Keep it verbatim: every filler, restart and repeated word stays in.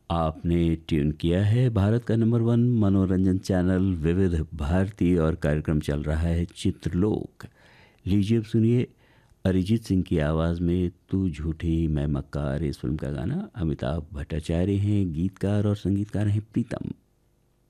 आपने ट्यून किया है भारत का नंबर वन मनोरंजन चैनल विविध भारती और कार्यक्रम चल रहा है चित्रलोक। लीजिए अब सुनिए अरिजीत सिंह की आवाज़ में तू झूठी मैं मक्कार। इस फिल्म का गाना अमिताभ भट्टाचार्य हैं, गीतकार और संगीतकार हैं प्रीतम।